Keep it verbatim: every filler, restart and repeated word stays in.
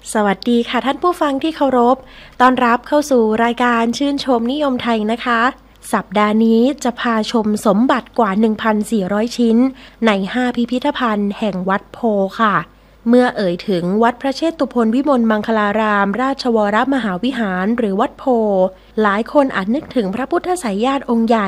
สวัสดีค่ะท่านผู้ฟังที่เคารพต้อนรับเข้าสู่รายการชื่นชมนิยมไทยนะคะสัปดาห์นี้จะพาชมสมบัติกว่า หนึ่งพันสี่ร้อย ชิ้นในห้าพิพิธภัณฑ์แห่งวัดโพธิ์ค่ะเมื่อเอ่ยถึงวัดพระเชตุพนวิมลมังคลารามราชวรมหาวิหารหรือวัดโพธิ์หลายคนอาจนึกถึงพระพุทธไสยญาติองค์ใหญ่